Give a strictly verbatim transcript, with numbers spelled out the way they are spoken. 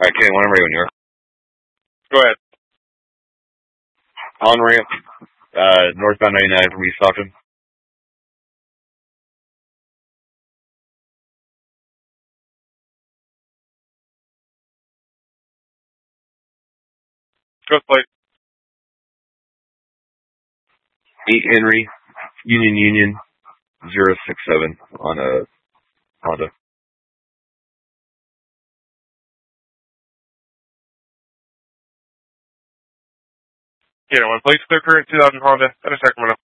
Alright, Kay, when I'm ready when you are. Go ahead. On ramp, uh, northbound ninety-nine from East Stockton. Go plate. eight Henry, Union Union, zero six seven on a Honda. Yeah, one place, clear current two thousand Honda, out of Sacramento.